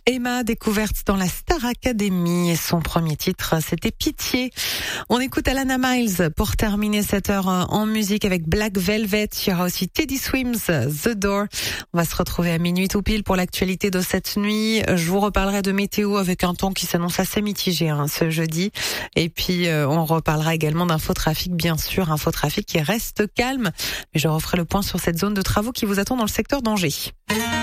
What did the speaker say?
Emma, découverte dans la Star Academy, et son premier titre, c'était Pitié. On écoute Alana Miles pour terminer cette heure en musique avec Black Velvet. Il y aura aussi Teddy Swims, The Door. On va se retrouver à minuit tout pile pour l'actualité de cette nuit. Je vous reparlerai de météo avec un temps qui s'annonce assez mitigé ce jeudi. Et puis on reparlera également d'infotrafic, bien sûr, infotrafic qui reste calme. Mais je referai le point sur cette zone de travaux qui vous attend dans le secteur d'Angers.